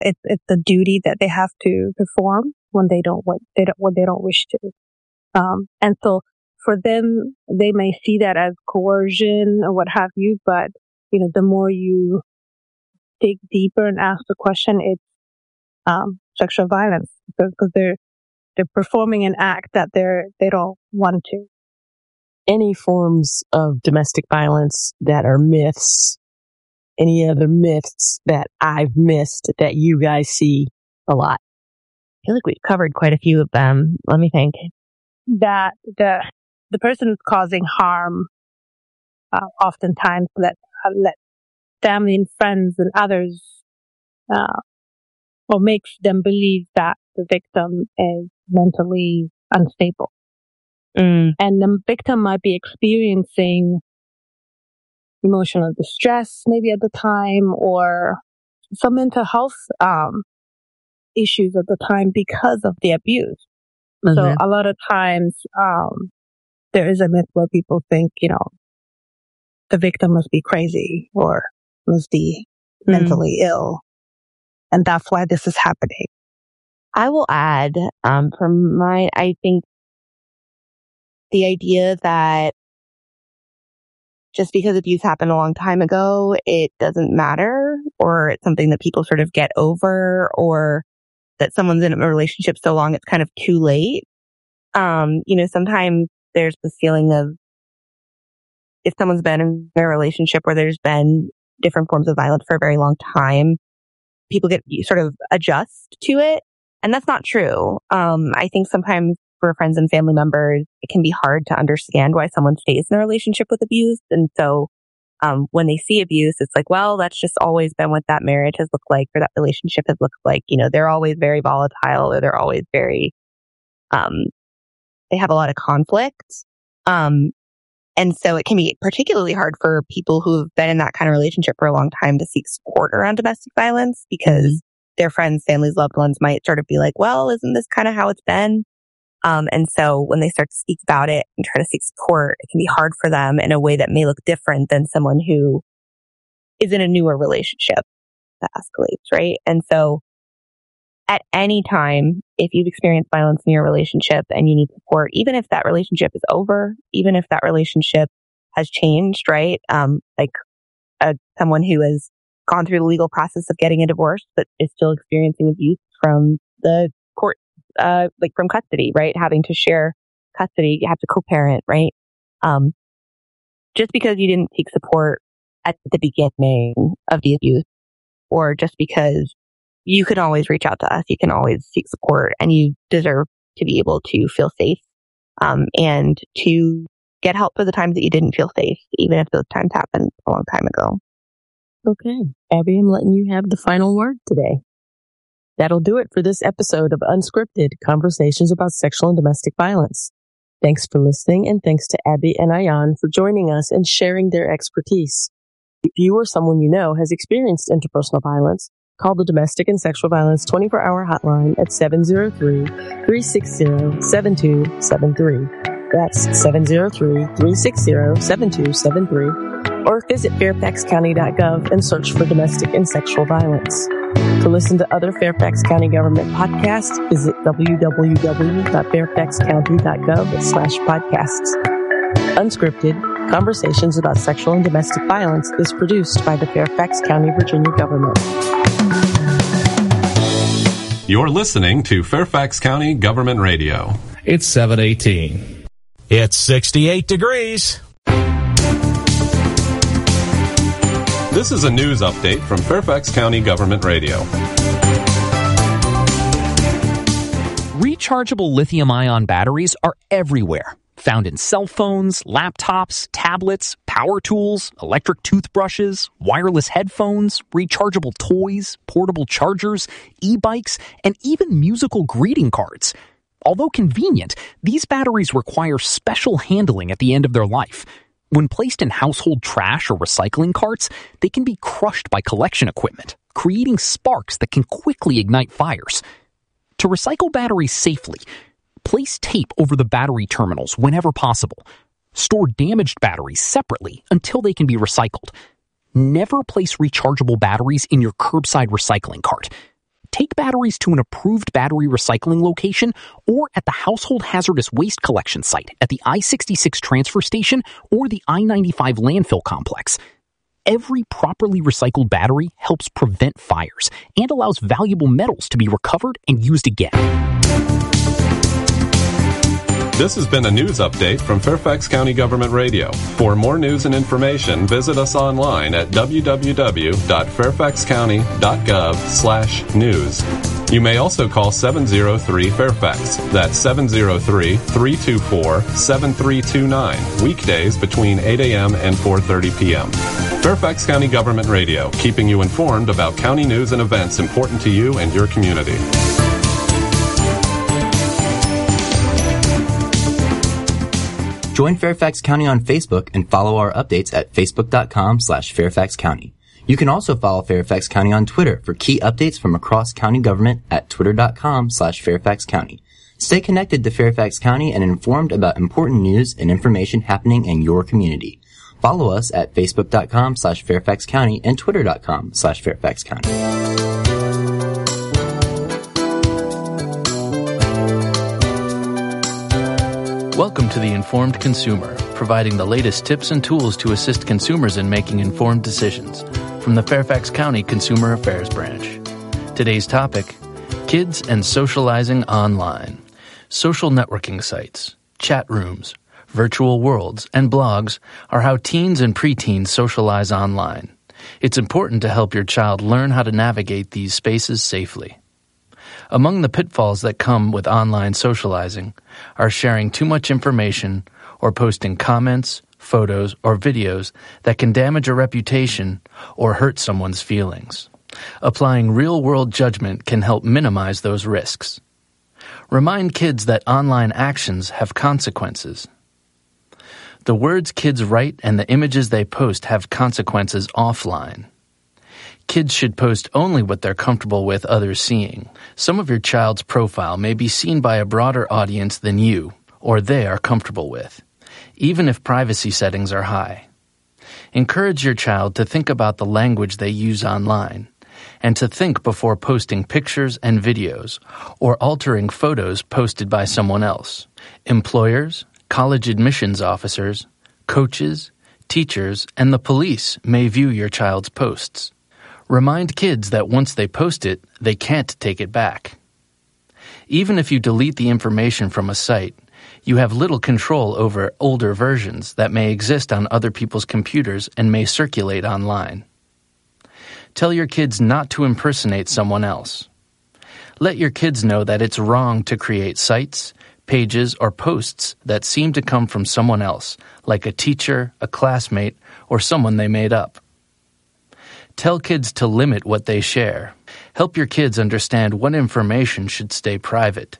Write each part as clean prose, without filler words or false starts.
It's the duty that they have to perform when they don't wish to. And so for them, they may see that as coercion or what have you, but the more you dig deeper and ask the question, it's sexual violence because they're performing an act that they don't want to. Any forms of domestic violence that are myths, any other myths that I've missed that you guys see a lot? I feel like we've covered quite a few of them. Let me think. That the person who's causing harm oftentimes let family and friends and others or makes them believe that the victim is mentally unstable. And the victim might be experiencing emotional distress maybe at the time or some mental health issues at the time because of the abuse. Mm-hmm. So a lot of times there is a myth where people think, the victim must be crazy or must be mentally ill. And that's why this is happening. I will add, I think the idea that just because abuse happened a long time ago, it doesn't matter, or it's something that people sort of get over, or that someone's in a relationship so long it's kind of too late. Sometimes there's this feeling of if someone's been in a relationship where there's been different forms of violence for a very long time, people sort of adjust to it. And that's not true. I think sometimes for friends and family members, it can be hard to understand why someone stays in a relationship with abuse. And so when they see abuse, it's like, well, that's just always been what that marriage has looked like or that relationship has looked like. They're always very volatile or they're always very, they have a lot of conflict. And so it can be particularly hard for people who've been in that kind of relationship for a long time to seek support around domestic violence because their friends, families, loved ones might sort of be like, well, isn't this kind of how it's been? And so when they start to speak about it and try to seek support, it can be hard for them in a way that may look different than someone who is in a newer relationship that escalates, right? And so at any time, if you've experienced violence in your relationship and you need support, even if that relationship is over, even if that relationship has changed, right? Someone who has gone through the legal process of getting a divorce, but is still experiencing abuse from the court, from custody, right? Having to share custody, you have to co-parent, right? Just because you didn't seek support at the beginning of the abuse, or just because you can always reach out to us, you can always seek support, and you deserve to be able to feel safe, and to get help for the times that you didn't feel safe, even if those times happened a long time ago. Okay. Abby, I'm letting you have the final word today. That'll do it for this episode of Unscripted Conversations about Sexual and Domestic Violence. Thanks for listening, and thanks to Abby and Ayan for joining us and sharing their expertise. If you or someone you know has experienced interpersonal violence, call the Domestic and Sexual Violence 24-hour hotline at 703-360-7273. That's 703-360-7273. Or visit fairfaxcounty.gov and search for domestic and sexual violence. To listen to other Fairfax County government podcasts, visit www.fairfaxcounty.gov/podcasts. Unscripted Conversations about Sexual and Domestic Violence is produced by the Fairfax County, Virginia government. You're listening to Fairfax County Government Radio. It's 7:18. It's 68 degrees. This is a news update from Fairfax County Government Radio. Rechargeable lithium-ion batteries are everywhere. Found in cell phones, laptops, tablets, power tools, electric toothbrushes, wireless headphones, rechargeable toys, portable chargers, e-bikes, and even musical greeting cards. Although convenient, these batteries require special handling at the end of their life. When placed in household trash or recycling carts, they can be crushed by collection equipment, creating sparks that can quickly ignite fires. To recycle batteries safely, place tape over the battery terminals whenever possible. Store damaged batteries separately until they can be recycled. Never place rechargeable batteries in your curbside recycling cart. take batteries to an approved battery recycling location or at the household hazardous waste collection site at the I-66 transfer station or the I-95 landfill complex. Every properly recycled battery helps prevent fires and allows valuable metals to be recovered and used again. This has been a news update from Fairfax County Government Radio. For more news and information, visit us online at www.fairfaxcounty.gov/news. You may also call 703-FAIRFAX. That's 703-324-7329. Weekdays between 8 a.m. and 4:30 p.m. Fairfax County Government Radio, keeping you informed about county news and events important to you and your community. Join Fairfax County on Facebook and follow our updates at facebook.com/Fairfax County. You can also follow Fairfax County on Twitter for key updates from across county government at twitter.com/Fairfax County. Stay connected to Fairfax County and informed about important news and information happening in your community. Follow us at facebook.com/Fairfax County and twitter.com/Fairfax County. Welcome to The Informed Consumer, providing the latest tips and tools to assist consumers in making informed decisions from the Fairfax County Consumer Affairs Branch. Today's topic, kids and socializing online. Social networking sites, chat rooms, virtual worlds, and blogs are how teens and preteens socialize online. It's important to help your child learn how to navigate these spaces safely. Among the pitfalls that come with online socializing are sharing too much information or posting comments, photos, or videos that can damage a reputation or hurt someone's feelings. Applying real-world judgment can help minimize those risks. Remind kids that online actions have consequences. The words kids write and the images they post have consequences offline. Kids should post only what they're comfortable with others seeing. Some of your child's profile may be seen by a broader audience than you or they are comfortable with, even if privacy settings are high. Encourage your child to think about the language they use online and to think before posting pictures and videos or altering photos posted by someone else. Employers, college admissions officers, coaches, teachers, and the police may view your child's posts. Remind kids that once they post it, they can't take it back. Even if you delete the information from a site, you have little control over older versions that may exist on other people's computers and may circulate online. Tell your kids not to impersonate someone else. Let your kids know that it's wrong to create sites, pages, or posts that seem to come from someone else, like a teacher, a classmate, or someone they made up. Tell kids to limit what they share. Help your kids understand what information should stay private.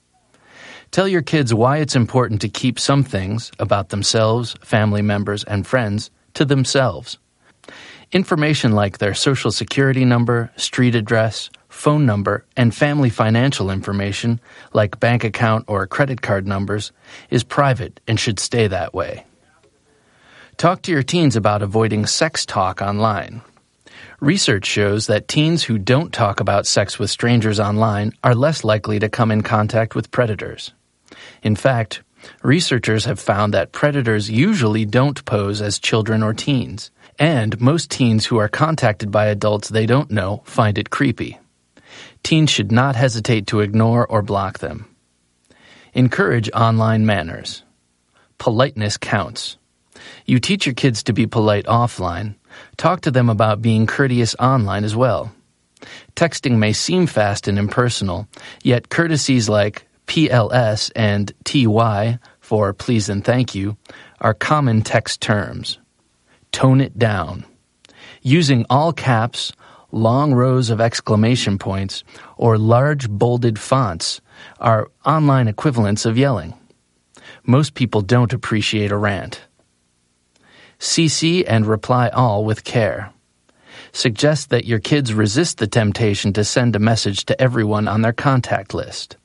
Tell your kids why it's important to keep some things about themselves, family members, and friends to themselves. Information like their social security number, street address, phone number, and family financial information like bank account or credit card numbers is private and should stay that way. Talk to your teens about avoiding sex talk online. Research shows that teens who don't talk about sex with strangers online are less likely to come in contact with predators. In fact, researchers have found that predators usually don't pose as children or teens, and most teens who are contacted by adults they don't know find it creepy. Teens should not hesitate to ignore or block them. Encourage online manners. Politeness counts. You teach your kids to be polite offline. Talk to them about being courteous online as well. Texting may seem fast and impersonal, yet courtesies like PLS and TY, for please and thank you, are common text terms. Tone it down. Using all caps, long rows of exclamation points, or large bolded fonts are online equivalents of yelling. Most people don't appreciate a rant. CC and reply all with care. Suggest that your kids resist the temptation to send a message to everyone on their contact list.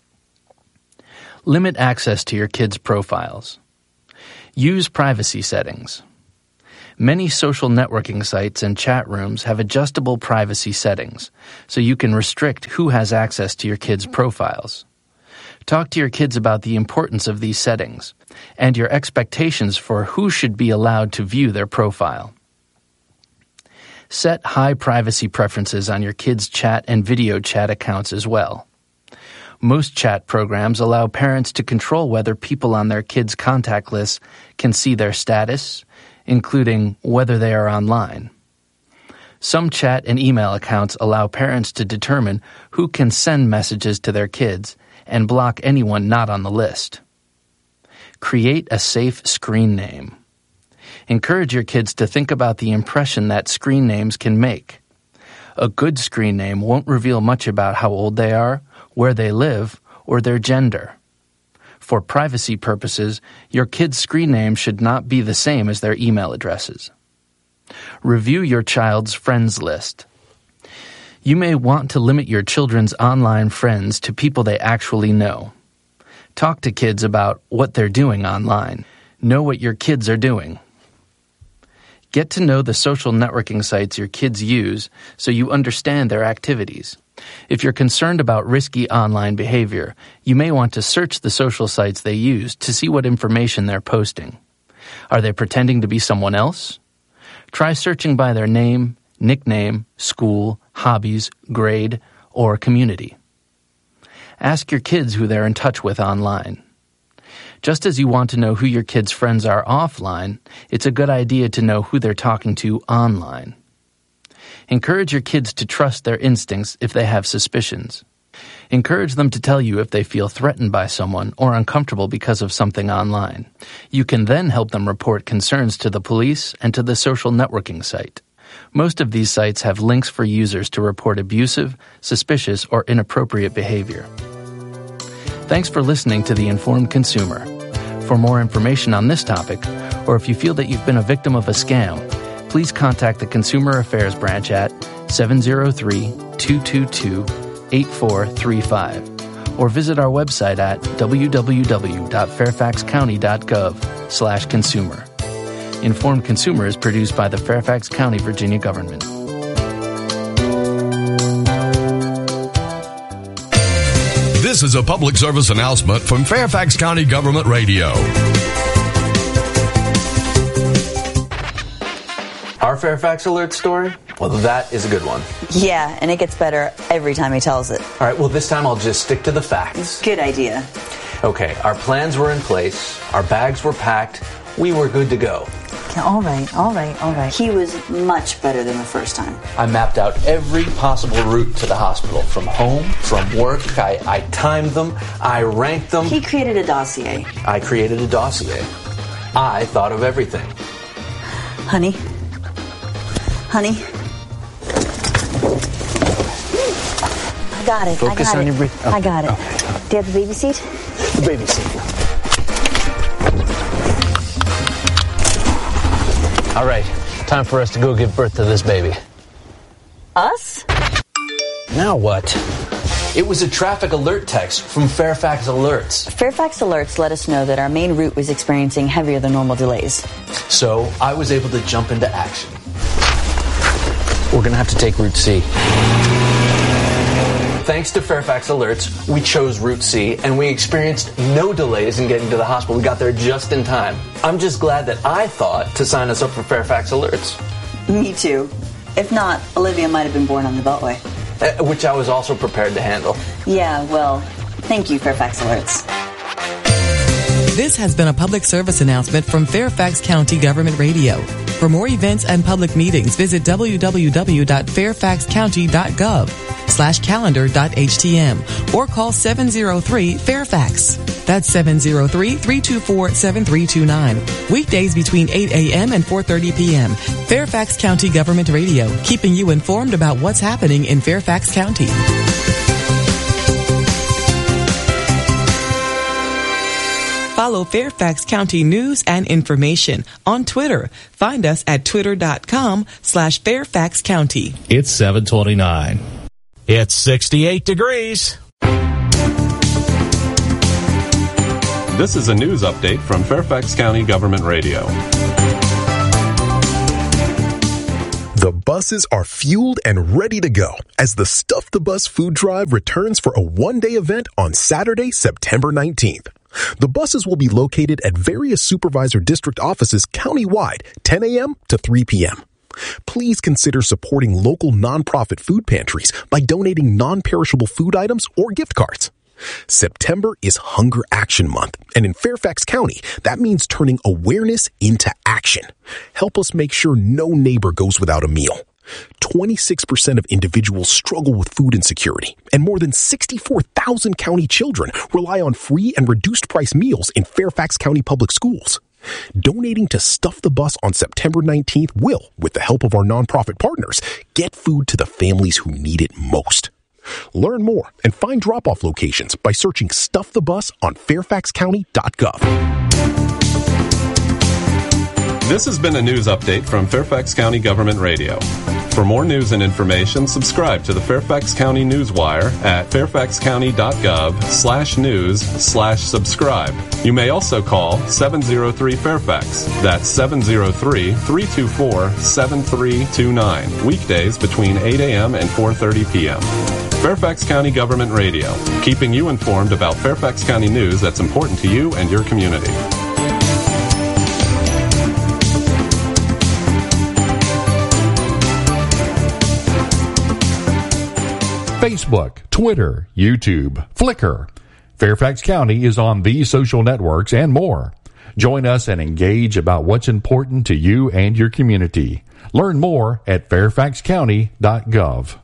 Limit access to your kids' profiles. Use privacy settings. Many social networking sites and chat rooms have adjustable privacy settings, so you can restrict who has access to your kids' profiles. Talk to your kids about the importance of these settings and your expectations for who should be allowed to view their profile. Set high privacy preferences on your kids' chat and video chat accounts as well. Most chat programs allow parents to control whether people on their kids' contact lists can see their status, including whether they are online. Some chat and email accounts allow parents to determine who can send messages to their kids and block anyone not on the list. Create a safe screen name. Encourage your kids to think about the impression that screen names can make. A good screen name won't reveal much about how old they are, where they live, or their gender. For privacy purposes, your kids' screen name should not be the same as their email addresses. Review your child's friends list. You may want to limit your children's online friends to people they actually know. Talk to kids about what they're doing online. Know what your kids are doing. Get to know the social networking sites your kids use so you understand their activities. If you're concerned about risky online behavior, you may want to search the social sites they use to see what information they're posting. Are they pretending to be someone else? Try searching by their name, nickname, school, hobbies, grade, or community. Ask your kids who they're in touch with online. Just as you want to know who your kids' friends are offline, it's a good idea to know who they're talking to online. Encourage your kids to trust their instincts if they have suspicions. Encourage them to tell you if they feel threatened by someone or uncomfortable because of something online. You can then help them report concerns to the police and to the social networking site. Most of these sites have links for users to report abusive, suspicious, or inappropriate behavior. Thanks for listening to The Informed Consumer. For more information on this topic, or if you feel that you've been a victim of a scam, please contact the Consumer Affairs Branch at 703-222-8435 or visit our website at www.fairfaxcounty.gov/consumer. Informed Consumer is produced by the Fairfax County, Virginia government. This is a public service announcement from Fairfax County Government Radio. Our Fairfax Alert story? Well, that is a good one. Yeah, and it gets better every time he tells it. All right, well, this time I'll just stick to the facts. Good idea. Okay, our plans were in place, our bags were packed, we were good to go. All right. He was much better than the first time. I mapped out every possible route to the hospital. From home, from work, I timed them, I ranked them. He created a dossier. I created a dossier. I thought of everything. Honey. I got it. Focus on your breathing. Okay. I got it. Okay. Do you have the baby seat? The baby seat. All right, time for us to go give birth to this baby. Us? Now what? It was a traffic alert text from Fairfax Alerts. Fairfax Alerts let us know that our main route was experiencing heavier than normal delays. So I was able to jump into action. We're going to have to take Route C. Thanks to Fairfax Alerts, we chose Route C, and we experienced no delays in getting to the hospital. We got there just in time. I'm just glad that I thought to sign us up for Fairfax Alerts. Me too. If not, Olivia might have been born on the Beltway. Which I was also prepared to handle. Yeah, well, thank you, Fairfax Alerts. This has been a public service announcement from Fairfax County Government Radio. For more events and public meetings, visit www.fairfaxcounty.gov/calendar.htm or call 703-FAIRFAX. That's 703-324-7329. Weekdays between 8 a.m. and 4:30 p.m. Fairfax County Government Radio, keeping you informed about what's happening in Fairfax County. Follow Fairfax County news and information on Twitter. Find us at twitter.com/Fairfax County. It's 7:29. It's 68 degrees. This is a news update from Fairfax County Government Radio. The buses are fueled and ready to go as the Stuff the Bus food drive returns for a one-day event on Saturday, September 19th. The buses will be located at various supervisor district offices countywide, 10 a.m. to 3 p.m. Please consider supporting local nonprofit food pantries by donating non-perishable food items or gift cards. September is Hunger Action Month, and in Fairfax County, that means turning awareness into action. Help us make sure no neighbor goes without a meal. 26% of individuals struggle with food insecurity, and more than 64,000 county children rely on free and reduced price meals in Fairfax County Public Schools. Donating to Stuff the Bus on September 19th will, with the help of our nonprofit partners, get food to the families who need it most. Learn more and find drop-off locations by searching Stuff the Bus on fairfaxcounty.gov. This has been a news update from Fairfax County Government Radio. For more news and information, subscribe to the Fairfax County Newswire at fairfaxcounty.gov/news/subscribe. You may also call 703-FAIRFAX. That's 703-324-7329. Weekdays between 8 a.m. and 4:30 p.m. Fairfax County Government Radio, keeping you informed about Fairfax County news that's important to you and your community. Facebook, Twitter, YouTube, Flickr. Fairfax County is on these social networks and more. Join us and engage about what's important to you and your community. Learn more at fairfaxcounty.gov.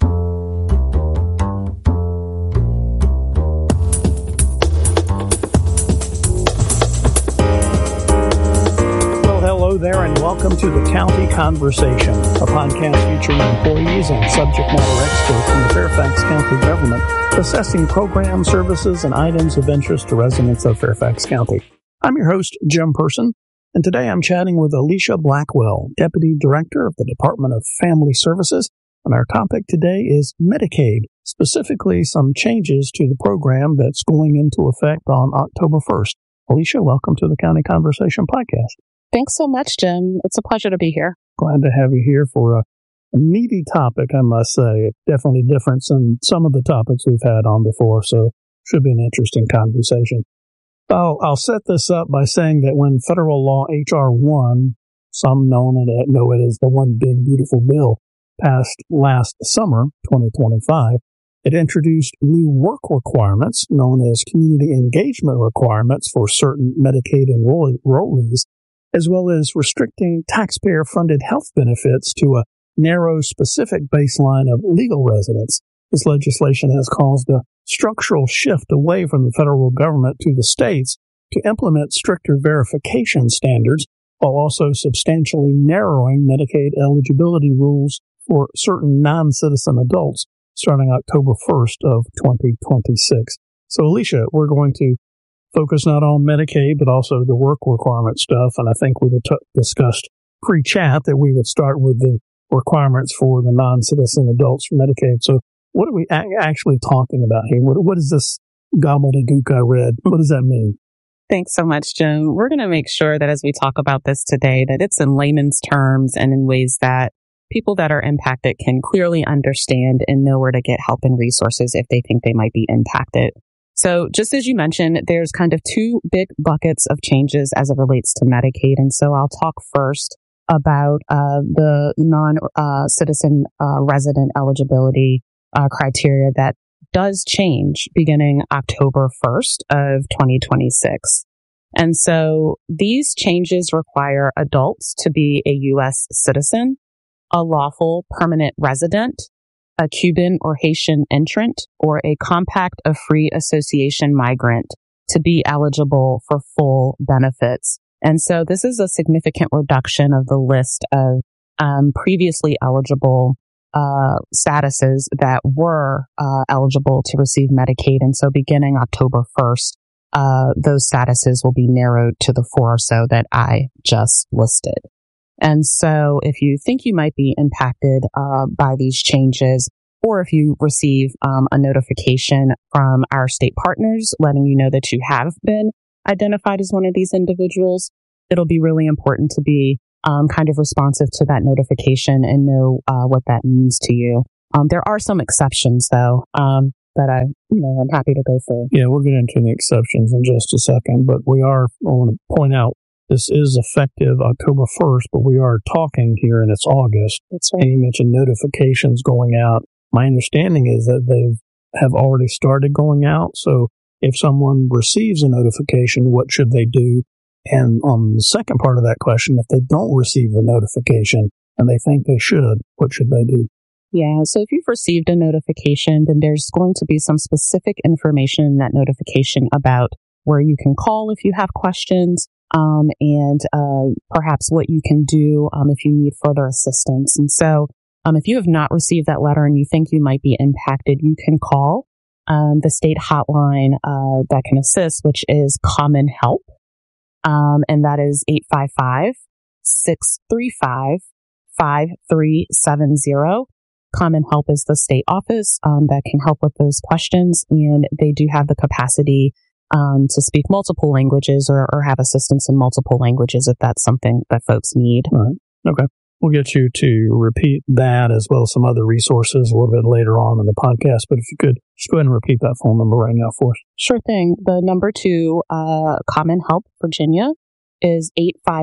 Hello there, and welcome to the County Conversation, a podcast featuring employees and subject matter experts from the Fairfax County government, assessing programs, services, and items of interest to residents of Fairfax County. I'm your host, Jim Person, and today I'm chatting with Alicia Blackwell, Deputy Director of the Department of Family Services, and our topic today is Medicaid, specifically some changes to the program that's going into effect on October 1st. Alicia, welcome to the County Conversation podcast. Thanks so much, Jim. It's a pleasure to be here. Glad to have you here for a meaty topic, I must say. It's definitely different than some of the topics we've had on before, so should be an interesting conversation. I'll set this up by saying that when federal law H.R. 1, some know it as the One Big Beautiful Bill, passed last summer, 2025, it introduced new work requirements known as community engagement requirements for certain Medicaid enrollees, as well as restricting taxpayer-funded health benefits to a narrow, specific baseline of legal residents. This legislation has caused a structural shift away from the federal government to the states to implement stricter verification standards, while also substantially narrowing Medicaid eligibility rules for certain non-citizen adults starting October 1st of 2026. So, Alicia, we're going to focus not on Medicaid, but also the work requirement stuff. And I think we discussed pre-chat that we would start with the requirements for the non-citizen adults for Medicaid. So what are we actually talking about here? What is this gobbledygook I read? What does that mean? Thanks so much, Jim. We're going to make sure that as we talk about this today, that it's in layman's terms and in ways that people that are impacted can clearly understand and know where to get help and resources if they think they might be impacted. So just as you mentioned, there's kind of two big buckets of changes as it relates to Medicaid. And so I'll talk first about the non-citizen resident eligibility criteria that does change beginning October 1st of 2026. And so these changes require adults to be a U.S. citizen, a lawful permanent resident, a Cuban or Haitian entrant, or a compact of free association migrant to be eligible for full benefits. And so this is a significant reduction of the list of previously eligible statuses that were eligible to receive Medicaid. And so beginning October 1st, those statuses will be narrowed to the four or so that I just listed. And so if you think you might be impacted by these changes, or if you receive a notification from our state partners letting you know that you have been identified as one of these individuals, it'll be really important to be kind of responsive to that notification and know what that means to you. There are some exceptions, though, that I'm happy to go through. Yeah, we'll get into the exceptions in just a second, but I want to point out, this is effective October 1st, but we are talking here and it's August. That's right. And you mentioned notifications going out. My understanding is that they have already started going out. So if someone receives a notification, what should they do? And on the second part of that question, if they don't receive a notification and they think they should, what should they do? Yeah, so if you've received a notification, then there's going to be some specific information in that notification about where you can call if you have questions, and perhaps what you can do if you need further assistance. And so if you have not received that letter and you think you might be impacted, you can call the state hotline that can assist, which is Common Help, and that is 855-635-5370. Common Help is the state office that can help with those questions, and they do have the capacity to speak multiple languages or have assistance in multiple languages if that's something that folks need. All right. Okay. We'll get you to repeat that as well as some other resources a little bit later on in the podcast. But if you could just go ahead and repeat that phone number right now for us. Sure thing. The number to Common Help Virginia is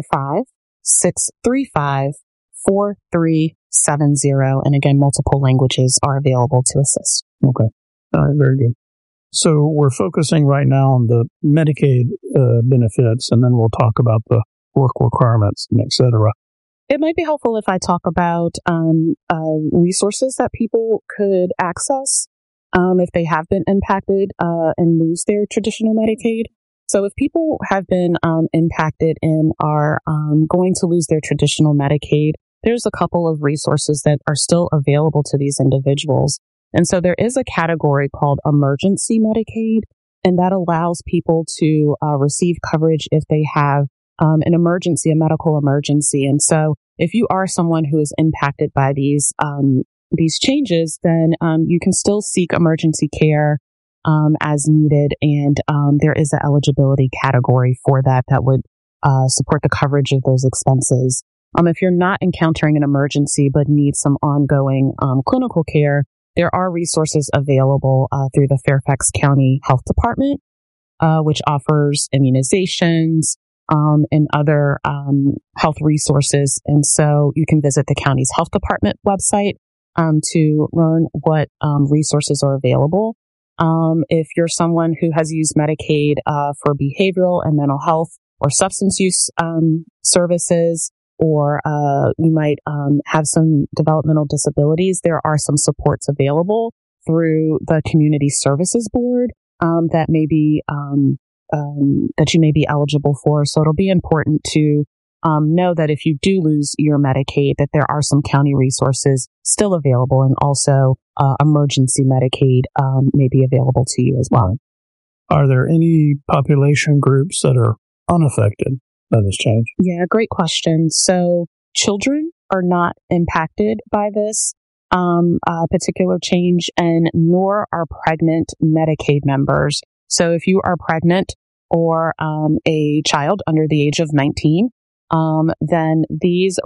855-635-4370. And again, multiple languages are available to assist. Okay. All right. Very good. So we're focusing right now on the Medicaid benefits, and then we'll talk about the work requirements, et cetera. It might be helpful if I talk about resources that people could access if they have been impacted and lose their traditional Medicaid. So if people have been impacted and are going to lose their traditional Medicaid, there's a couple of resources that are still available to these individuals. And so there is a category called emergency Medicaid, and that allows people to receive coverage if they have an emergency, a medical emergency. And so if you are someone who is impacted by these changes, then you can still seek emergency care as needed. And there is an eligibility category for that would support the coverage of those expenses. If you're not encountering an emergency but need some ongoing clinical care, there are resources available through the Fairfax County Health Department, which offers immunizations and other health resources. And so you can visit the county's health department website to learn what resources are available. If you're someone who has used Medicaid for behavioral and mental health or substance use services, or you might have some developmental disabilities, there are some supports available through the Community Services Board that may be that you may be eligible for. So it'll be important to know that if you do lose your Medicaid, that there are some county resources still available, and also emergency Medicaid may be available to you as well. Are there any population groups that are unaffected by this change? Yeah, great question. So children are not impacted by this particular change, and nor are pregnant Medicaid members. So if you are pregnant or a child under the age of 19, then these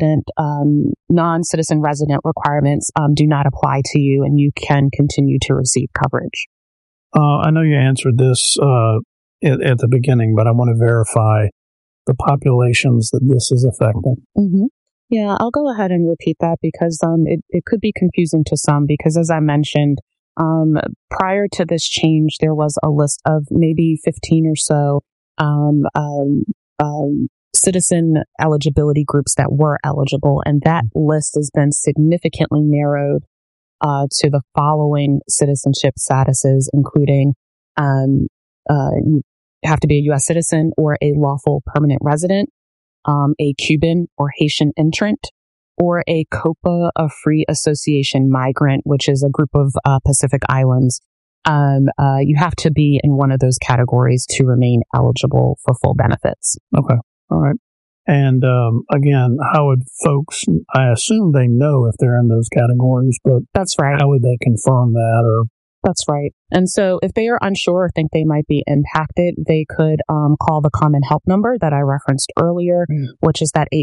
non-citizen resident requirements do not apply to you, and you can continue to receive coverage. I know you answered this at the beginning, but I want to verify the populations that this is affecting. Mm-hmm. Yeah, I'll go ahead and repeat that because it could be confusing to some, because as I mentioned, prior to this change, there was a list of maybe 15 or so citizen eligibility groups that were eligible, and that list has been significantly narrowed to the following citizenship statuses, including you have to be a U.S. citizen or a lawful permanent resident, a Cuban or Haitian entrant, or a COPA, a Free Association migrant, which is a group of Pacific Islands. You have to be in one of those categories to remain eligible for full benefits. Okay. All right. And again, how would folks, I assume they know if they're in those categories, but that's right. How would they confirm that, or That's right. And so if they are unsure or think they might be impacted, they could call the Common Help number that I referenced earlier, which is that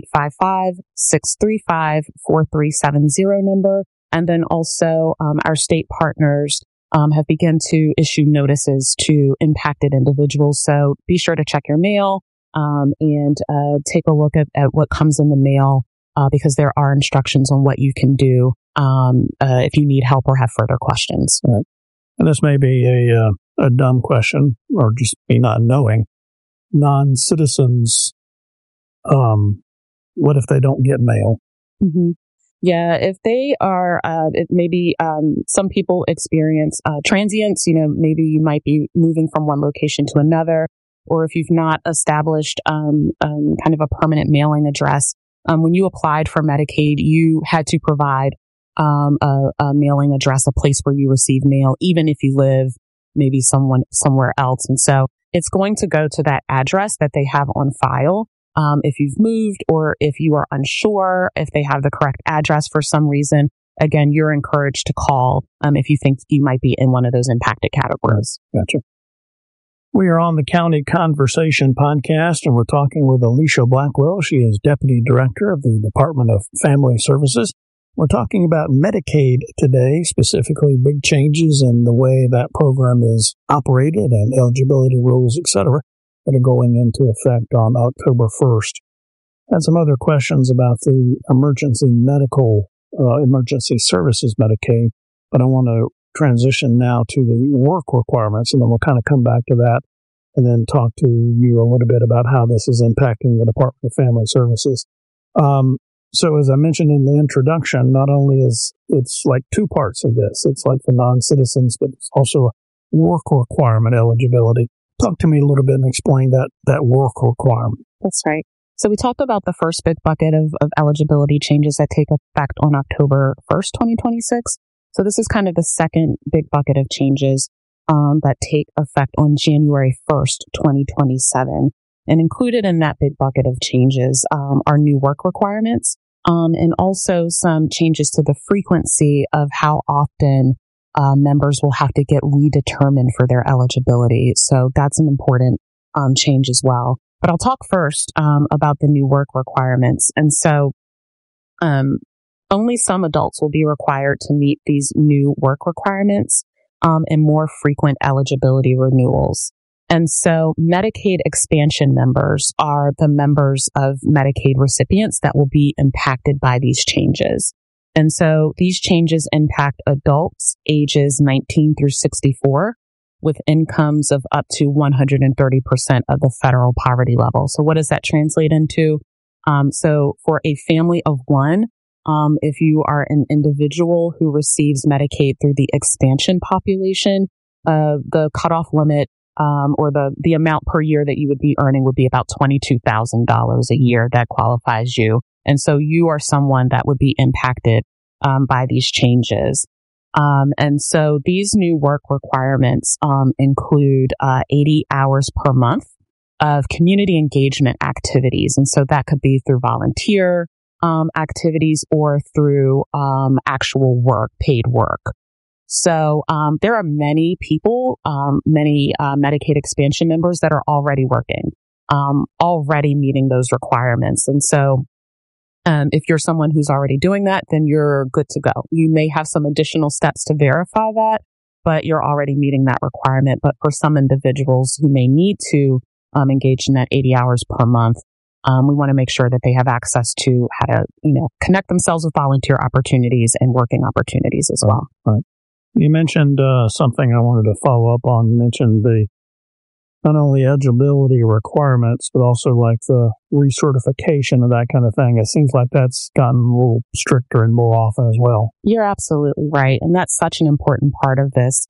855-635-4370 number. And then also our state partners have begun to issue notices to impacted individuals. So be sure to check your mail and take a look at what comes in the mail because there are instructions on what you can do if you need help or have further questions. Right. And this may be a dumb question or just me not knowing. Non-citizens, what if they don't get mail? Mm-hmm. Yeah, if they are, maybe some people experience transients, maybe you might be moving from one location to another, or if you've not established kind of a permanent mailing address. When you applied for Medicaid, you had to provide a mailing address, a place where you receive mail, even if you live maybe somewhere else. And so it's going to go to that address that they have on file. If you've moved or if you are unsure if they have the correct address for some reason, again, you're encouraged to call if you think you might be in one of those impacted categories. Gotcha. We are on the County Conversation podcast, and we're talking with Alicia Blackwell. She is Deputy Director of the Department of Family Services. We're talking about Medicaid today, specifically big changes in the way that program is operated and eligibility rules, etc., that are going into effect on October 1st. Had some other questions about the emergency services Medicaid, but I want to transition now to the work requirements, and then we'll kind of come back to that and then talk to you a little bit about how this is impacting the Department of Family Services. So as I mentioned in the introduction, not only is it's like two parts of this, it's like for non-citizens, but it's also work requirement eligibility. Talk to me a little bit and explain that work requirement. That's right. So we talked about the first big bucket of eligibility changes that take effect on October 1st, 2026. So this is kind of the second big bucket of changes that take effect on January 1st, 2027. And included in that big bucket of changes are new work requirements and also some changes to the frequency of how often members will have to get redetermined for their eligibility. So that's an important change as well. But I'll talk first about the new work requirements. And so only some adults will be required to meet these new work requirements and more frequent eligibility renewals. And so Medicaid expansion members are the members of Medicaid recipients that will be impacted by these changes. And so these changes impact adults ages 19 through 64 with incomes of up to 130% of the federal poverty level. So what does that translate into? So for a family of one, if you are an individual who receives Medicaid through the expansion population, the cutoff limit or the amount per year that you would be earning would be about $22,000 a year that qualifies you. And so you are someone that would be impacted by these changes. And so these new work requirements include 80 hours per month of community engagement activities. And so that could be through volunteer activities or through actual work, paid work. So there are many people, many Medicaid expansion members that are already working, already meeting those requirements. And so if you're someone who's already doing that, then you're good to go. You may have some additional steps to verify that, but you're already meeting that requirement. But for some individuals who may need to engage in that 80 hours per month, we want to make sure that they have access to how to, connect themselves with volunteer opportunities and working opportunities as well. Right. You mentioned something I wanted to follow up on. You mentioned the not only eligibility requirements, but also like the recertification of that kind of thing. It seems like that's gotten a little stricter and more often as well. You're absolutely right. And that's such an important part of this.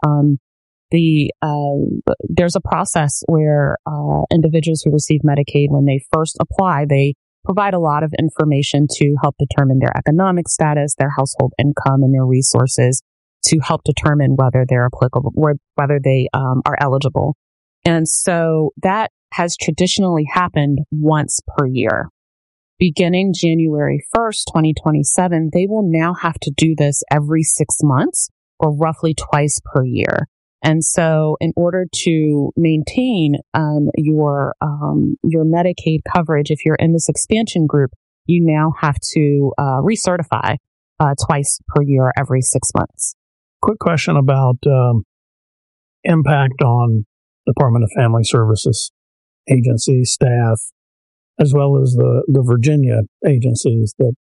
There's a process where individuals who receive Medicaid, when they first apply, they provide a lot of information to help determine their economic status, their household income, and their resources to help determine whether they're applicable, or whether they are eligible. And so that has traditionally happened once per year. Beginning January 1st, 2027, they will now have to do this every 6 months or roughly twice per year. And so in order to maintain your Medicaid coverage, if you're in this expansion group, you now have to recertify twice per year every 6 months. Quick question about impact on Department of Family Services agency staff, as well as the Virginia agencies that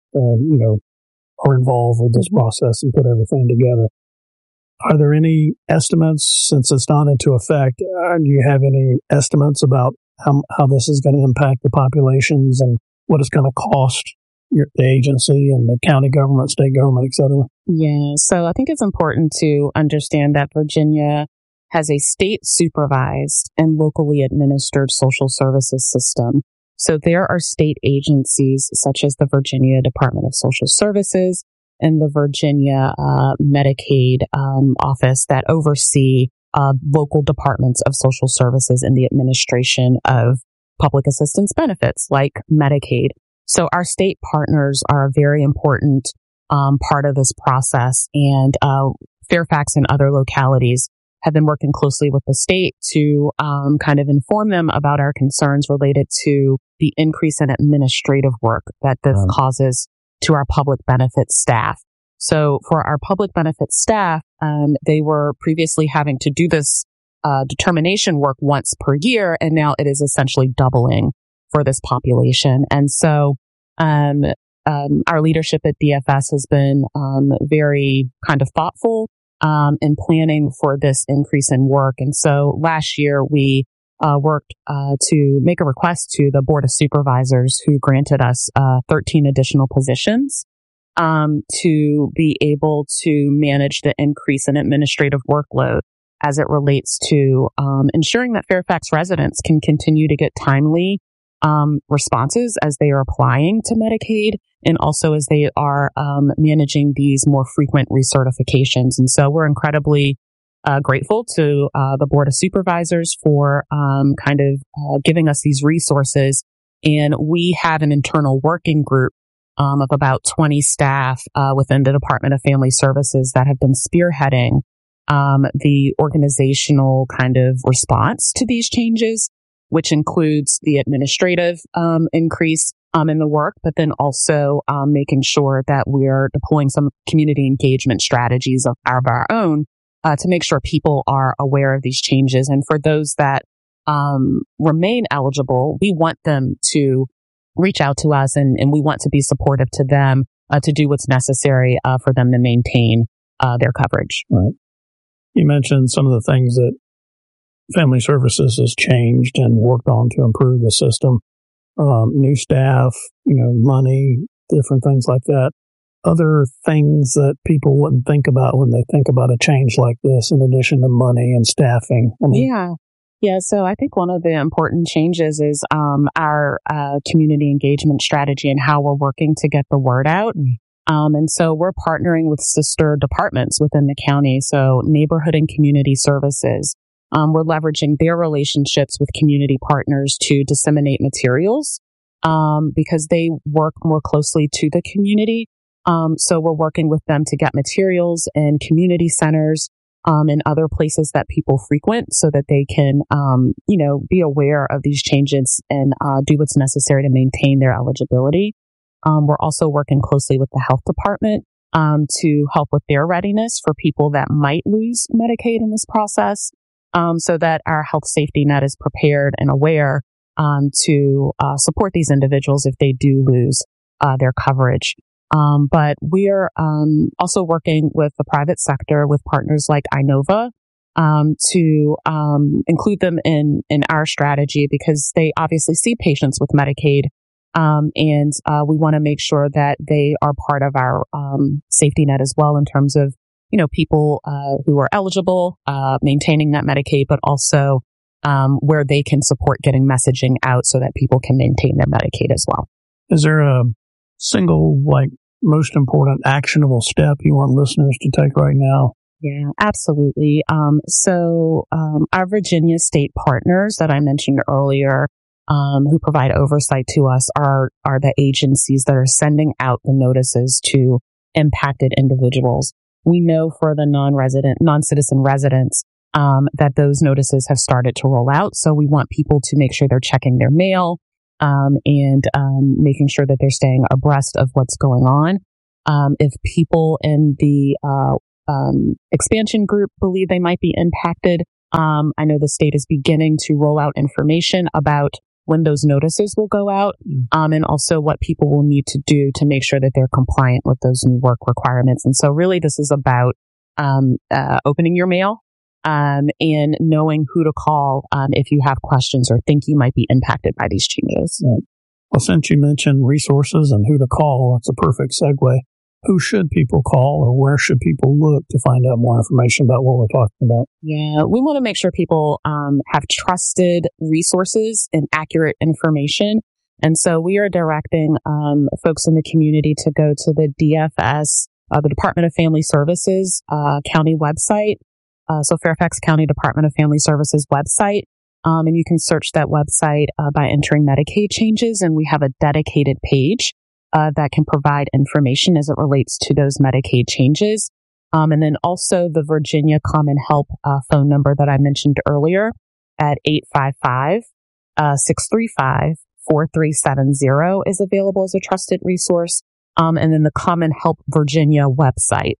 are involved with this process and put everything together. Are there any estimates, since it's not into effect, do you have any estimates about how this is going to impact the populations and what it's going to cost the agency and the county government, state government, et cetera? Yeah, so I think it's important to understand that Virginia has a state supervised and locally administered social services system. So there are state agencies such as the Virginia Department of Social Services and the Virginia Medicaid office that oversee local departments of social services and the administration of public assistance benefits like Medicaid. So our state partners are a very important part of this process, and Fairfax and other localities have been working closely with the state to kind of inform them about our concerns related to the increase in administrative work that this causes to our public benefits staff. So for our public benefits staff, they were previously having to do this determination work once per year, and now it is essentially doubling for this population. And so our leadership at DFS has been very kind of thoughtful in planning for this increase in work. And so last year we worked to make a request to the Board of Supervisors, who granted us 13 additional positions to be able to manage the increase in administrative workload as it relates to ensuring that Fairfax residents can continue to get timely responses as they are applying to Medicaid, and also as they are managing these more frequent recertifications. And so we're incredibly grateful to the Board of Supervisors for giving us these resources. And we have an internal working group of about 20 staff within the Department of Family Services that have been spearheading the organizational kind of response to these changes, which includes the administrative increase in the work, but then also making sure that we're deploying some community engagement strategies of our own to make sure people are aware of these changes. And for those that remain eligible, we want them to reach out to us, and we want to be supportive to them to do what's necessary for them to maintain their coverage. Right. You mentioned some of the things that Family Services has changed and worked on to improve the system. New staff, money, different things like that. Other things that people wouldn't think about when they think about a change like this, in addition to money and staffing. Yeah. So I think one of the important changes is our community engagement strategy and how we're working to get the word out. And so we're partnering with sister departments within the county. So neighborhood and community services. We're leveraging their relationships with community partners to disseminate materials because they work more closely to the community. So we're working with them to get materials in community centers and other places that people frequent so that they can, be aware of these changes and do what's necessary to maintain their eligibility. We're also working closely with the health department to help with their readiness for people that might lose Medicaid in this process. So that our health safety net is prepared and aware to support these individuals if they do lose their coverage. But we're also working with the private sector with partners like Inova to include them in our strategy because they obviously see patients with Medicaid. And we want to make sure that they are part of our safety net as well in terms of people who are eligible, maintaining that Medicaid, but also where they can support getting messaging out so that people can maintain their Medicaid as well. Is there a single, most important actionable step you want listeners to take right now? Yeah, absolutely. So our Virginia state partners that I mentioned earlier, who provide oversight to us are the agencies that are sending out the notices to impacted individuals. we know for the non-citizen residents, that those notices have started to roll out. So we want people to make sure they're checking their mail, and making sure that they're staying abreast of what's going on. If people in the expansion group believe they might be impacted, I know the state is beginning to roll out information about when those notices will go out, and also what people will need to do to make sure that they're compliant with those new work requirements. And so really this is about opening your mail and knowing who to call if you have questions or think you might be impacted by these changes. Right. Well, since you mentioned resources and who to call, that's a perfect segue. Who should people call, or where should people look to find out more information about what we're talking about? Yeah, we want to make sure people have trusted resources and accurate information. And so we are directing folks in the community to go to the DFS, the Department of Family Services county website. So Fairfax County Department of Family Services website. And you can search that website by entering Medicaid changes. And we have a dedicated page that can provide information as it relates to those Medicaid changes. And then also the Virginia Common Help phone number that I mentioned earlier at 855-635-4370 is available as a trusted resource. And then the Common Help Virginia website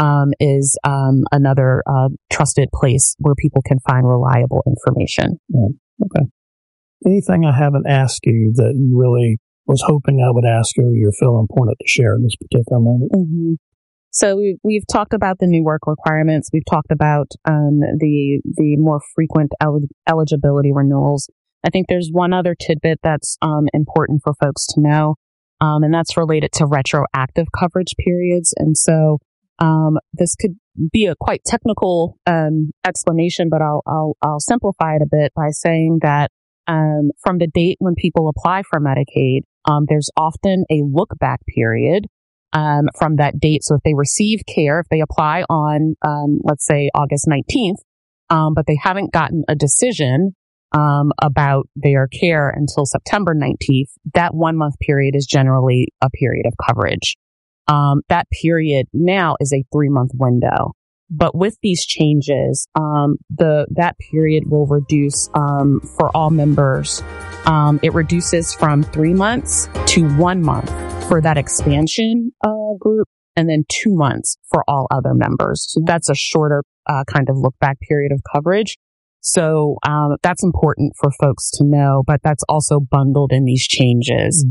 is another trusted place where people can find reliable information. Okay. Anything I haven't asked you that you really was hoping I would ask you, or you feel important to share in this particular moment? Mm-hmm. So we've talked about the new work requirements. We've talked about the more frequent eligibility renewals. I think there's one other tidbit that's important for folks to know, and that's related to retroactive coverage periods. And so this could be a quite technical explanation, but I'll simplify it a bit by saying that from the date when people apply for Medicaid, there's often a look back period from that date. So if they receive care, if they apply on, let's say August 19th, but they haven't gotten a decision about their care until September 19th, that 1 month period is generally a period of coverage. That period now is a 3-month window. But with these changes, that period will reduce for all members. It reduces from 3 months to 1 month for that expansion group, and then 2 months for all other members. So that's a shorter kind of look back period of coverage. So that's important for folks to know, but that's also bundled in these changes.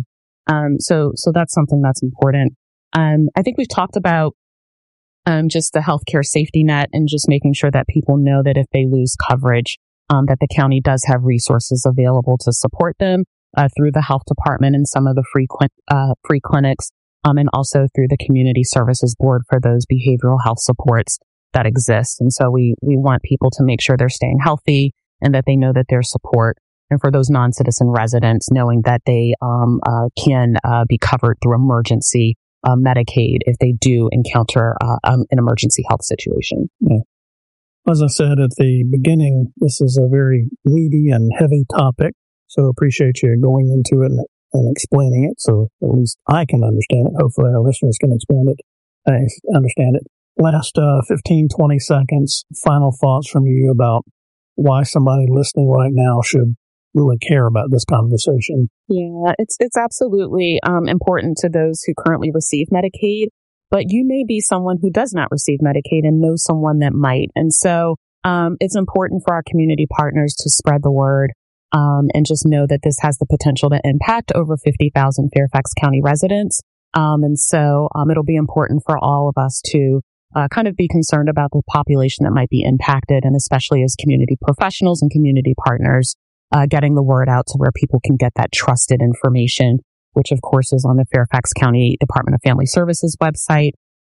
So that's something that's important. I think we've talked about just the healthcare safety net and just making sure that people know that if they lose coverage, that the county does have resources available to support them through the health department and some of the free clinics, and also through the community services board for those behavioral health supports that exist. And so we want people to make sure they're staying healthy and that they know that there's support. And for those non-citizen residents, knowing that they can be covered through emergency Medicaid if they do encounter an emergency health situation. Yeah. As I said at the beginning, this is a very meaty and heavy topic, so appreciate you going into it and explaining it, so at least I can understand it. Hopefully our listeners can understand it. Last 15, 20 seconds, final thoughts from you about why somebody listening right now should really care about this conversation. Yeah, it's absolutely important to those who currently receive Medicaid, but you may be someone who does not receive Medicaid and know someone that might. And so it's important for our community partners to spread the word and just know that this has the potential to impact over 50,000 Fairfax County residents. And so it'll be important for all of us to kind of be concerned about the population that might be impacted, and especially as community professionals and community partners, getting the word out to where people can get that trusted information, which of course is on the Fairfax County Department of Family Services website,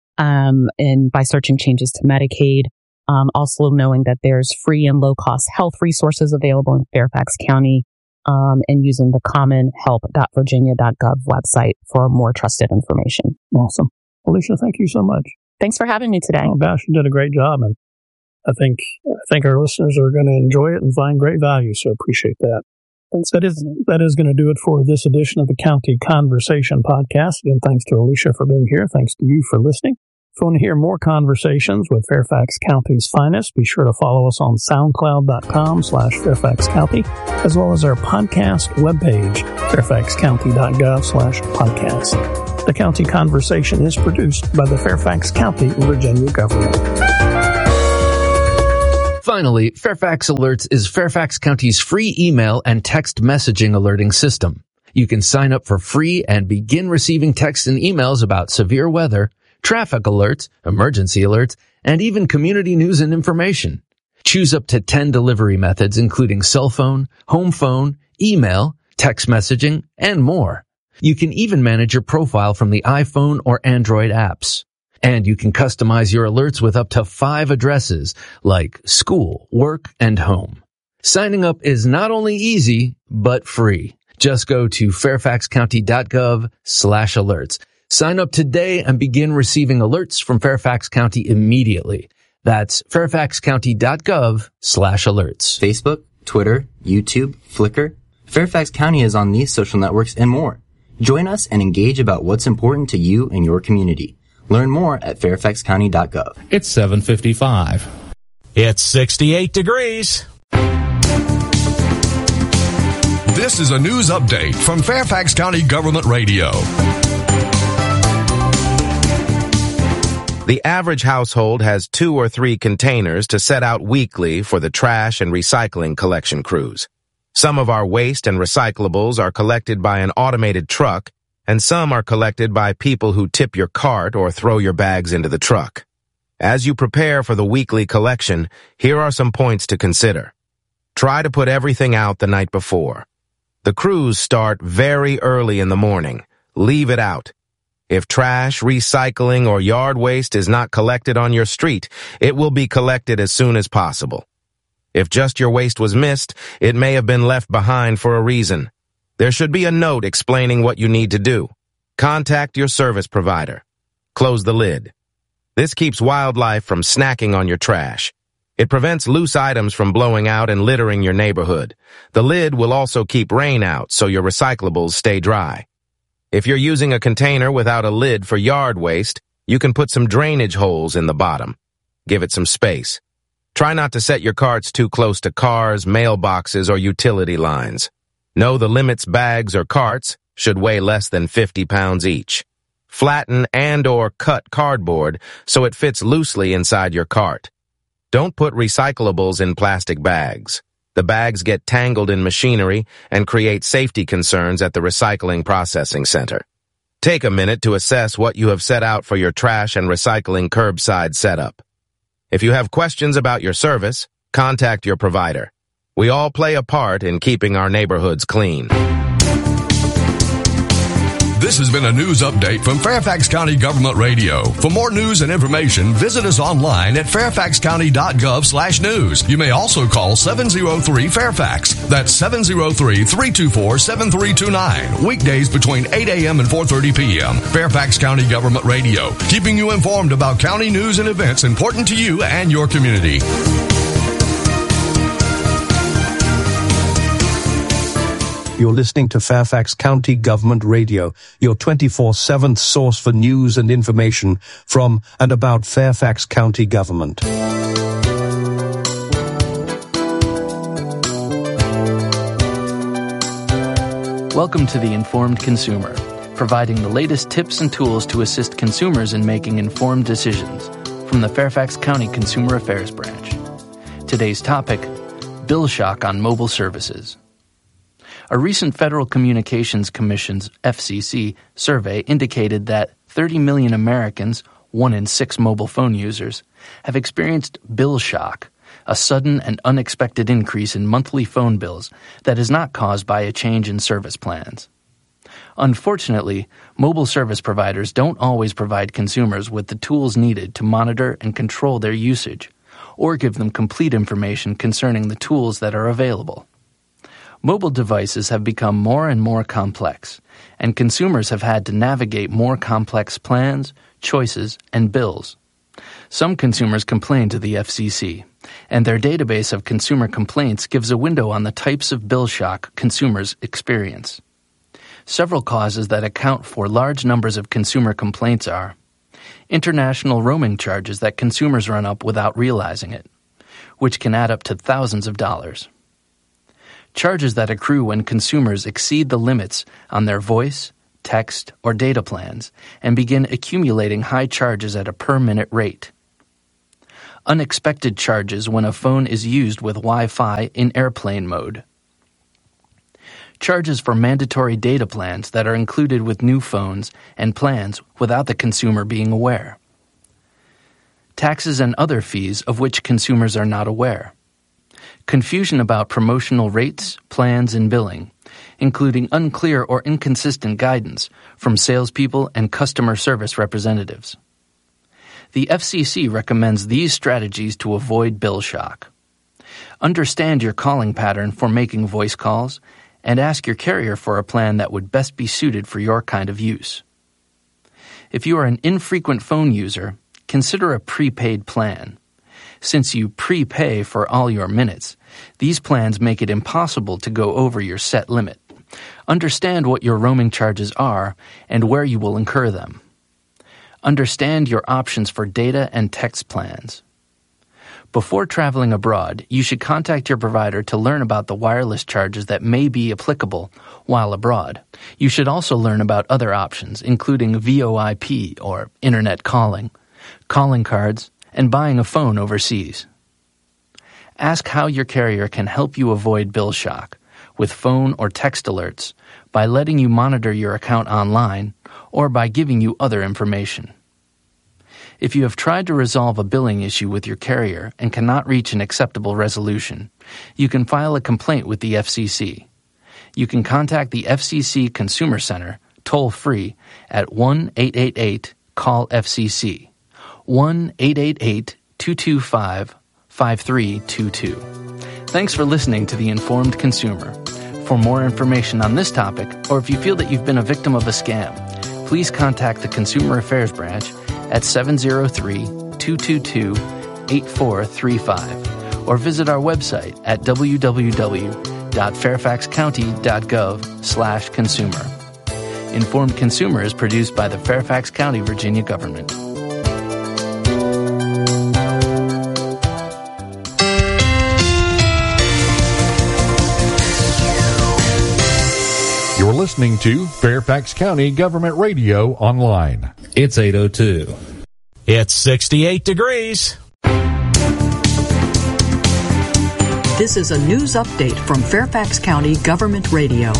and by searching changes to Medicaid. Also knowing that there's free and low-cost health resources available in Fairfax County, and using the commonhelp.virginia.gov website for more trusted information. Awesome. Alicia, thank you so much. Thanks for having me today. Oh gosh, you did a great job, and I think our listeners are going to enjoy it and find great value, so appreciate that. That is going to do it for this edition of the County Conversation podcast. Again, thanks to Alicia for being here. Thanks to you for listening. If you want to hear more conversations with Fairfax County's finest, be sure to follow us on soundcloud.com/Fairfax County, as well as our podcast webpage, fairfaxcounty.gov/podcast. The County Conversation is produced by the Fairfax County, Virginia government. Finally, Fairfax Alerts is Fairfax County's free email and text messaging alerting system. You can sign up for free and begin receiving texts and emails about severe weather, traffic alerts, emergency alerts, and even community news and information. Choose up to 10 delivery methods, including cell phone, home phone, email, text messaging, and more. You can even manage your profile from the iPhone or Android apps. And you can customize your alerts with up to 5 addresses, like school, work, and home. Signing up is not only easy, but free. Just go to fairfaxcounty.gov/alerts. Sign up today and begin receiving alerts from Fairfax County immediately. That's fairfaxcounty.gov/alerts. Facebook, Twitter, YouTube, Flickr. Fairfax County is on these social networks and more. Join us and engage about what's important to you and your community. Learn more at fairfaxcounty.gov. It's 7:55. It's 68 degrees. This is a news update from Fairfax County Government Radio. The average household has 2 or 3 containers to set out weekly for the trash and recycling collection crews. Some of our waste and recyclables are collected by an automated truck, and some are collected by people who tip your cart or throw your bags into the truck. As you prepare for the weekly collection, here are some points to consider. Try to put everything out the night before. The crews start very early in the morning. Leave it out. If trash, recycling, or yard waste is not collected on your street, it will be collected as soon as possible. If just your waste was missed, it may have been left behind for a reason. There should be a note explaining what you need to do. Contact your service provider. Close the lid. This keeps wildlife from snacking on your trash. It prevents loose items from blowing out and littering your neighborhood. The lid will also keep rain out so your recyclables stay dry. If you're using a container without a lid for yard waste, you can put some drainage holes in the bottom. Give it some space. Try not to set your carts too close to cars, mailboxes, or utility lines. Know the limits bags or carts should weigh less than 50 pounds each. Flatten and/or cut cardboard so it fits loosely inside your cart. Don't put recyclables in plastic bags. The bags get tangled in machinery and create safety concerns at the recycling processing center. Take a minute to assess what you have set out for your trash and recycling curbside setup. If you have questions about your service, contact your provider. We all play a part in keeping our neighborhoods clean. This has been a news update from Fairfax County Government Radio. For more news and information, visit us online at fairfaxcounty.gov/news. You may also call 703-FAIRFAX. That's 703-324-7329. Weekdays between 8 a.m. and 4:30 p.m. Fairfax County Government Radio, keeping you informed about county news and events important to you and your community. You're listening to Fairfax County Government Radio, your 24/7 source for news and information from and about Fairfax County Government. Welcome to The Informed Consumer, providing the latest tips and tools to assist consumers in making informed decisions from the Fairfax County Consumer Affairs Branch. Today's topic, bill shock on mobile services. A recent Federal Communications Commission's FCC survey indicated that 30 million Americans, 1 in 6 mobile phone users, have experienced bill shock, a sudden and unexpected increase in monthly phone bills that is not caused by a change in service plans. Unfortunately, mobile service providers don't always provide consumers with the tools needed to monitor and control their usage, or give them complete information concerning the tools that are available. Mobile devices have become more and more complex, and consumers have had to navigate more complex plans, choices, and bills. Some consumers complain to the FCC, and their database of consumer complaints gives a window on the types of bill shock consumers experience. Several causes that account for large numbers of consumer complaints are international roaming charges that consumers run up without realizing it, which can add up to thousands of dollars. Charges that accrue when consumers exceed the limits on their voice, text, or data plans and begin accumulating high charges at a per-minute rate. Unexpected charges when a phone is used with Wi-Fi in airplane mode. Charges for mandatory data plans that are included with new phones and plans without the consumer being aware. Taxes and other fees of which consumers are not aware. Confusion about promotional rates, plans, and billing, including unclear or inconsistent guidance from salespeople and customer service representatives. The FCC recommends these strategies to avoid bill shock. Understand your calling pattern for making voice calls and ask your carrier for a plan that would best be suited for your kind of use. If you are an infrequent phone user, consider a prepaid plan. Since you prepay for all your minutes, these plans make it impossible to go over your set limit. Understand what your roaming charges are and where you will incur them. Understand your options for data and text plans. Before traveling abroad, you should contact your provider to learn about the wireless charges that may be applicable while abroad. You should also learn about other options, including VoIP or internet calling, calling cards, and buying a phone overseas. Ask how your carrier can help you avoid bill shock with phone or text alerts by letting you monitor your account online or by giving you other information. If you have tried to resolve a billing issue with your carrier and cannot reach an acceptable resolution, you can file a complaint with the FCC. You can contact the FCC Consumer Center toll-free at 1-888-CALL-FCC, 1-888-225-5322. Thanks for listening to The Informed Consumer. For more information on this topic, or if you feel that you've been a victim of a scam, please contact the Consumer Affairs Branch at 703-222-8435 or visit our website at www.fairfaxcounty.gov/consumer. Informed Consumer is produced by the Fairfax County, Virginia government. You're listening to Fairfax County Government Radio Online. It's 8:02. It's 68 degrees. This is a news update from Fairfax County Government Radio.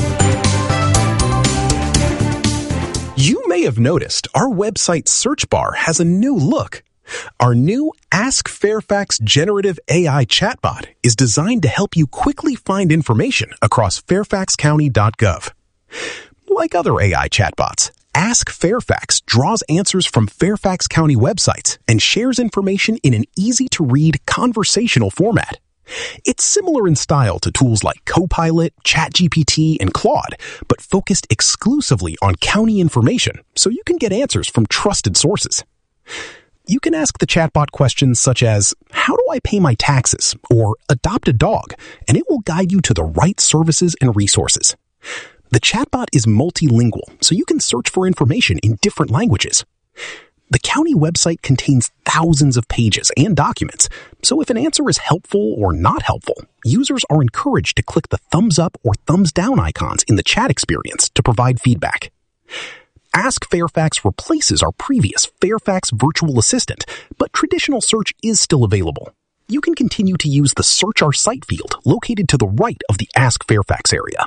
You may have noticed our website search bar has a new look. Our new Ask Fairfax generative AI chatbot is designed to help you quickly find information across fairfaxcounty.gov. Like other AI chatbots, Ask Fairfax draws answers from Fairfax County websites and shares information in an easy-to-read conversational format. It's similar in style to tools like Copilot, ChatGPT, and Claude, but focused exclusively on county information so you can get answers from trusted sources. You can ask the chatbot questions such as, how do I pay my taxes? Or adopt a dog, and it will guide you to the right services and resources. The chatbot is multilingual, so you can search for information in different languages. The county website contains thousands of pages and documents, so if an answer is helpful or not helpful, users are encouraged to click the thumbs up or thumbs down icons in the chat experience to provide feedback. Ask Fairfax replaces our previous Fairfax Virtual Assistant, but traditional search is still available. You can continue to use the Search Our Site field located to the right of the Ask Fairfax area.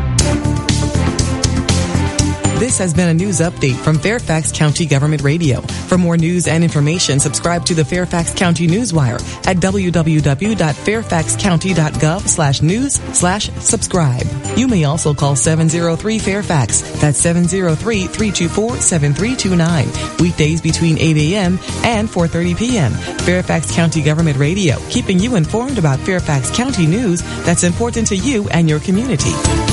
This has been a news update from Fairfax County Government Radio. For more news and information, subscribe to the Fairfax County Newswire at www.fairfaxcounty.gov/news/subscribe. You may also call 703-FAIRFAX. That's 703-324-7329. Weekdays between 8 a.m. and 4:30 p.m. Fairfax County Government Radio, keeping you informed about Fairfax County news that's important to you and your community.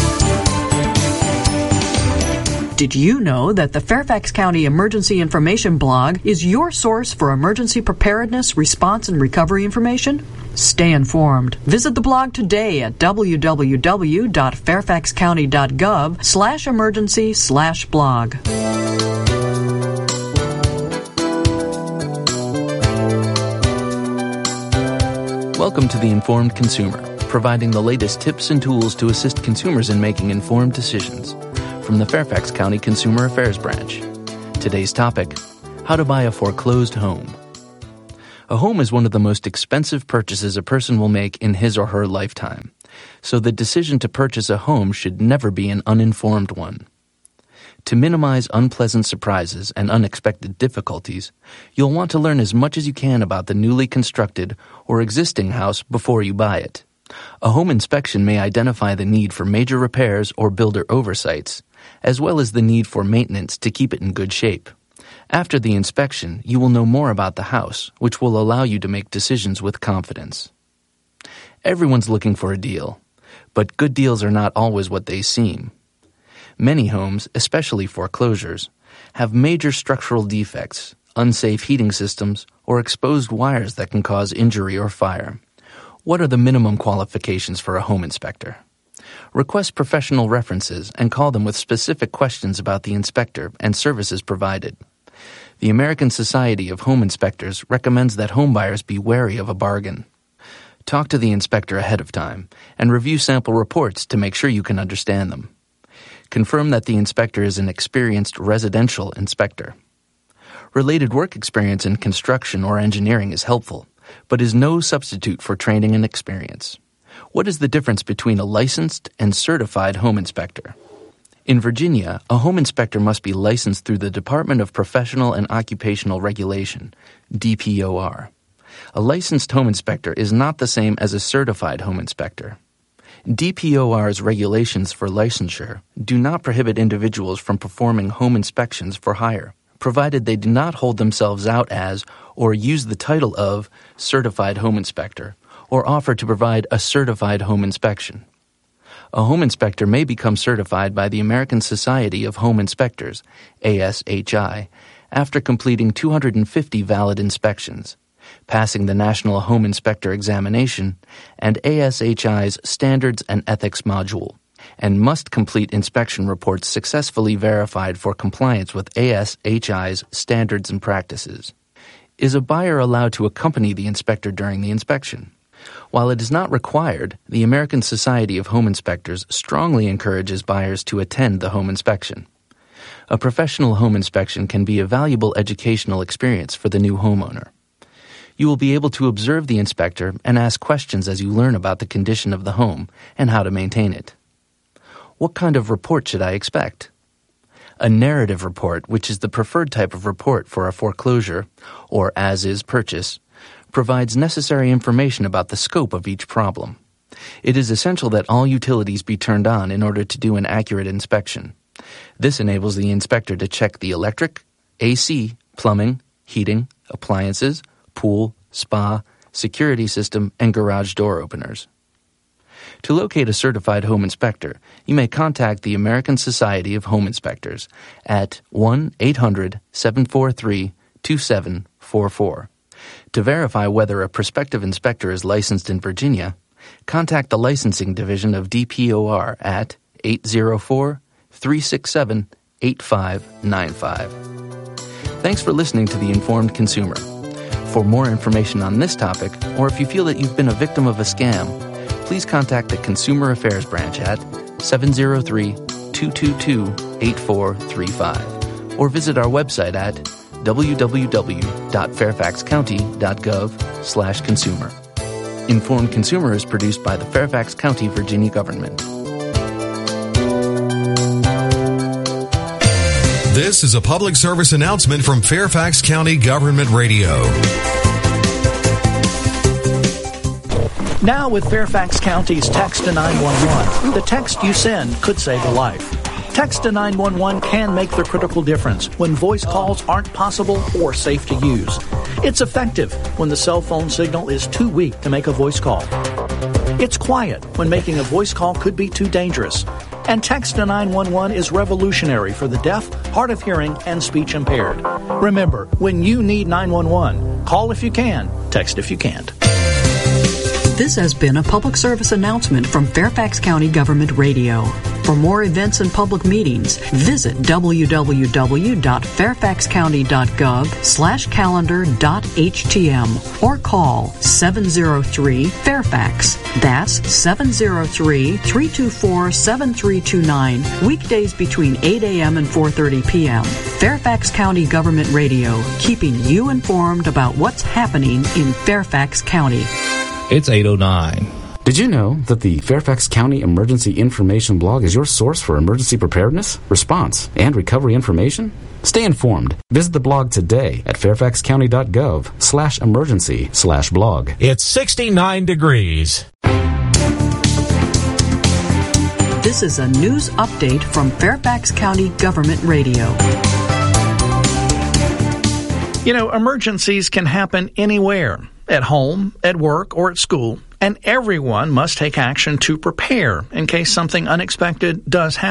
Did you know that the Fairfax County Emergency Information blog is your source for emergency preparedness, response, and recovery information? Stay informed. Visit the blog today at www.fairfaxcounty.gov/emergency/blog. Welcome to The Informed Consumer, providing the latest tips and tools to assist consumers in making informed decisions. From the Fairfax County Consumer Affairs Branch. Today's topic, how to buy a foreclosed home. A home is one of the most expensive purchases a person will make in his or her lifetime. So the decision to purchase a home should never be an uninformed one. To minimize unpleasant surprises and unexpected difficulties, you'll want to learn as much as you can about the newly constructed or existing house before you buy it. A home inspection may identify the need for major repairs or builder oversights, as well as the need for maintenance to keep it in good shape. After the inspection, you will know more about the house, which will allow you to make decisions with confidence. Everyone's looking for a deal, but good deals are not always what they seem. Many homes, especially foreclosures, have major structural defects, unsafe heating systems, or exposed wires that can cause injury or fire. What are the minimum qualifications for a home inspector? Request professional references and call them with specific questions about the inspector and services provided. The American Society of Home Inspectors recommends that homebuyers be wary of a bargain. Talk to the inspector ahead of time and review sample reports to make sure you can understand them. Confirm that the inspector is an experienced residential inspector. Related work experience in construction or engineering is helpful, but is no substitute for training and experience. What is the difference between a licensed and certified home inspector? In Virginia, a home inspector must be licensed through the Department of Professional and Occupational Regulation, DPOR. A licensed home inspector is not the same as a certified home inspector. DPOR's regulations for licensure do not prohibit individuals from performing home inspections for hire, provided they do not hold themselves out as or use the title of certified home inspector or offer to provide a certified home inspection. A home inspector may become certified by the American Society of Home Inspectors, ASHI, after completing 250 valid inspections, passing the National Home Inspector Examination and ASHI's Standards and Ethics module, and must complete inspection reports successfully verified for compliance with ASHI's Standards and Practices. Is a buyer allowed to accompany the inspector during the inspection? While it is not required, the American Society of Home Inspectors strongly encourages buyers to attend the home inspection. A professional home inspection can be a valuable educational experience for the new homeowner. You will be able to observe the inspector and ask questions as you learn about the condition of the home and how to maintain it. What kind of report should I expect? A narrative report, which is the preferred type of report for a foreclosure or as-is purchase, provides necessary information about the scope of each problem. It is essential that all utilities be turned on in order to do an accurate inspection. This enables the inspector to check the electric, AC, plumbing, heating, appliances, pool, spa, security system, and garage door openers. To locate a certified home inspector, you may contact the American Society of Home Inspectors at 1-800-743-2744. To verify whether a prospective inspector is licensed in Virginia, contact the Licensing Division of DPOR at 804-367-8595. Thanks for listening to The Informed Consumer. For more information on this topic, or if you feel that you've been a victim of a scam, please contact the Consumer Affairs Branch at 703-222-8435 or visit our website at www.fairfaxcounty.gov/consumer. Informed Consumer is produced by the Fairfax County, Virginia government. This is a public service announcement from Fairfax County Government Radio. Now with Fairfax County's Text to 911, the text you send could save a life. Text to 911 can make the critical difference when voice calls aren't possible or safe to use. It's effective when the cell phone signal is too weak to make a voice call. It's quiet when making a voice call could be too dangerous. And Text to 911 is revolutionary for the deaf, hard of hearing, and speech impaired. Remember, when you need 911, call if you can, text if you can't. This has been a public service announcement from Fairfax County Government Radio. For more events and public meetings, visit www.fairfaxcounty.gov/calendar.htm or call 703-FAIRFAX. That's 703-324-7329, weekdays between 8 a.m. and 4:30 p.m. Fairfax County Government Radio, keeping you informed about what's happening in Fairfax County. It's 8:09. Did you know that the Fairfax County Emergency Information blog is your source for emergency preparedness, response, and recovery information? Stay informed. Visit the blog today at fairfaxcounty.gov/emergency/blog. It's 69 degrees. This is a news update from Fairfax County Government Radio. You know, emergencies can happen anywhere, at home, at work, or at school, and everyone must take action to prepare in case something unexpected does happen.